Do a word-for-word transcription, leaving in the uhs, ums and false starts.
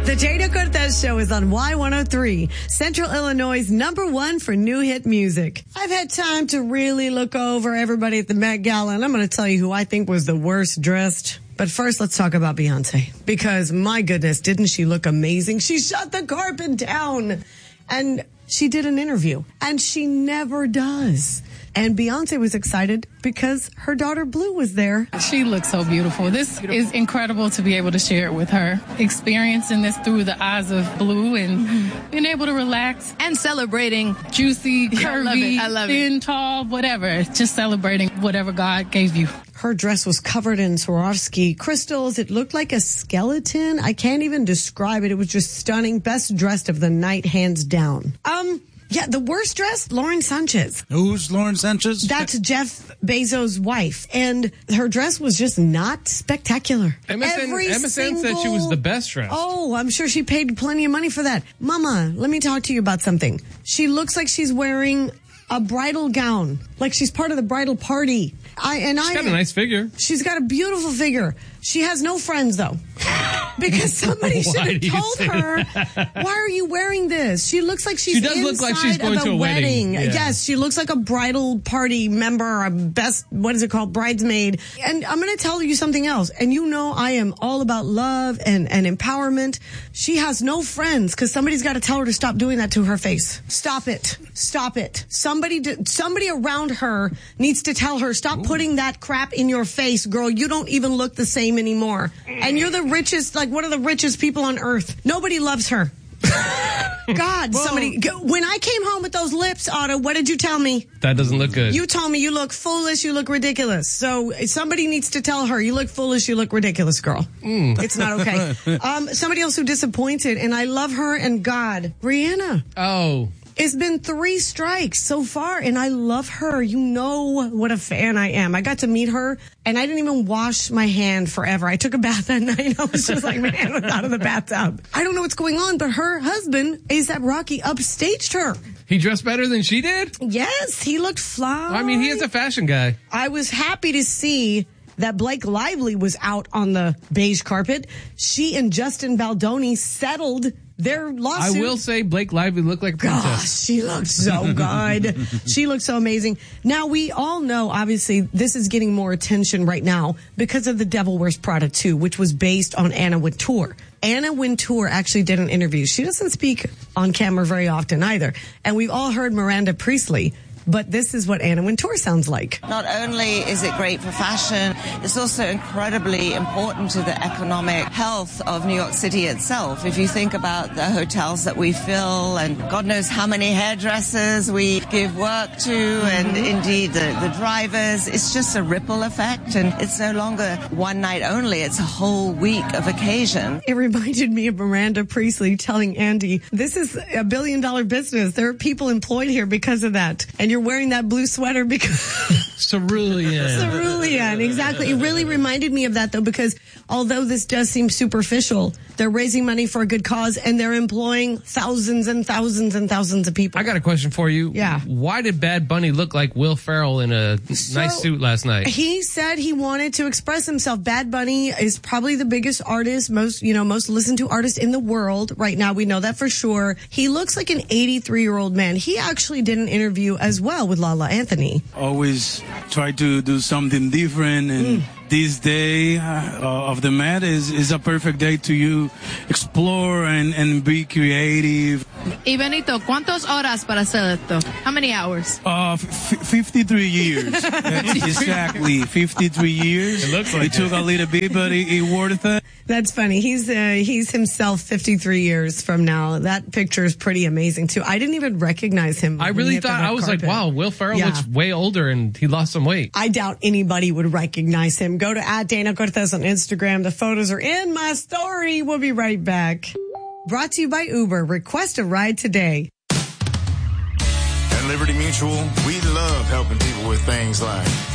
The Dana Cortez Show is on Y one oh three, Central Illinois' number one for new hit music. I've had time to really look over everybody at the Met Gala, and I'm going to tell you who I think was the worst dressed. But first, let's talk about Beyonce. Because, my goodness, didn't she look amazing? She shut the carpet down. And she did an interview. And she never does. And Beyonce was excited because her daughter Blue was there. She looks so beautiful. This is incredible to be able to share it with her. Experiencing this through the eyes of Blue and mm-hmm. being able to relax. And celebrating. Juicy, curvy, I love it. I love thin, it. tall, whatever. Just celebrating whatever God gave you. Her dress was covered in Swarovski crystals. It looked like a skeleton. I can't even describe it. It was just stunning. Best dressed of the night, hands down. Um... Yeah, the worst dressed, Lauren Sanchez. Who's Lauren Sanchez? That's Jeff Bezos' wife. And her dress was just not spectacular. M S N, Every M S N single, said she was the best dressed. Oh, I'm sure she paid plenty of money for that. Mama, let me talk to you about something. She looks like she's wearing a bridal gown. Like she's part of the bridal party. I and She's I, got a nice figure. She's got a beautiful figure. She has no friends, though. Because somebody should have told her, why are you wearing this? She looks like she's She does inside look like she's going of a, to a wedding. wedding. Yeah. Yes, she looks like a bridal party member, a best, what is it called, bridesmaid. And I'm going to tell you something else. And you know I am all about love and, and empowerment. She has no friends because somebody's got to tell her to stop doing that to her face. Stop it. Stop it. Somebody, did, somebody around her needs to tell her, stop Ooh. putting that crap in your face, girl. You don't even look the same anymore. And you're the richest, like one of the richest people on earth. Nobody loves her. God, Whoa. somebody. When I came home with those lips, Otto, what did you tell me? That doesn't look good. You told me you look foolish, you look ridiculous. So somebody needs to tell her, you look foolish, you look ridiculous, girl. Mm. It's not okay. um, somebody else who disappointed, and I love her and God, Rihanna. Oh. It's been three strikes so far, and I love her. You know what a fan I am. I got to meet her, and I didn't even wash my hand forever. I took a bath that night. I was just like, my hand was out of the bathtub. I don't know what's going on, but her husband, A$AP Rocky, upstaged her. He dressed better than she did? Yes, he looked fly. Well, I mean, he is a fashion guy. I was happy to see that Blake Lively was out on the beige carpet. She and Justin Baldoni settled their lawsuit. I will say Blake Lively looked like a princess. Gosh, she looked so good. She looked so amazing. Now, we all know, obviously, this is getting more attention right now because of The Devil Wears Prada two, which was based on Anna Wintour. Anna Wintour actually did an interview. She doesn't speak on camera very often either. And we've all heard Miranda Priestley. But this is what Anna Wintour sounds like. Not only is it great for fashion, it's also incredibly important to the economic health of New York City itself. If you think about the hotels that we fill and God knows how many hairdressers we give work to and mm-hmm. indeed the, the drivers, it's just a ripple effect and it's no longer one night only, it's a whole week of occasion. It reminded me of Miranda Priestley telling Andy, this is a billion dollar business. There are people employed here because of that. And you're You're wearing that blue sweater because Cerulean. Cerulean, exactly. It really reminded me of that, though, because although this does seem superficial, they're raising money for a good cause and they're employing thousands and thousands and thousands of people. I got a question for you. Yeah. Why did Bad Bunny look like Will Ferrell in a so, nice suit last night? He said he wanted to express himself. Bad Bunny is probably the biggest artist, most, you know, most listened to artist in the world right now. We know that for sure. He looks like an eighty-three year old man. He actually did an interview as well with Lala Anthony. Always try to do something different, and mm. this day uh, of the Met is, is a perfect day to you explore and, and be creative. Y Benito, ¿cuántas horas para hacer esto? How many hours? Uh, f- fifty-three years. That's exactly fifty-three years. It looks like it took it. a little bit, but it, it worth it. That's funny. He's uh, he's himself fifty-three years from now. That picture is pretty amazing too. I didn't even recognize him. I really thought I was carpet. like, wow, Will Ferrell yeah. looks way older and he lost some weight. I doubt anybody would recognize him. Go to at Dana Cortez on Instagram. The photos are in my story. We'll be right back. Brought to you by Uber. Request a ride today. At Liberty Mutual, we love helping people with things like